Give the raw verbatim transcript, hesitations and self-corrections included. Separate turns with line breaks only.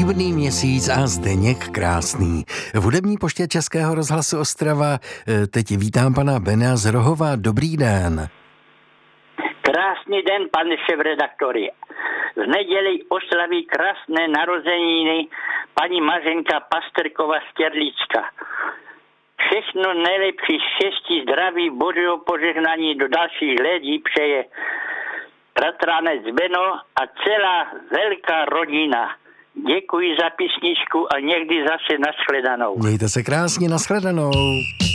Stříbrný měsíc a Zdeněk Krásný. V hudební poště Českého rozhlasu Ostrava teď vítám pana Bena z Rohova. Dobrý den.
Krásný den, pane šéfredaktori. V neděli oslaví krásné narozeniny paní Mařenka Pasterková z Těrlíčka. Všechno nejlepší, štěstí, zdraví, božího požehnání do dalších let jí přeje bratranec Beno a celá velká rodina. Děkuji za písničku a někdy zase nashledanou.
Mějte se krásně, nashledanou.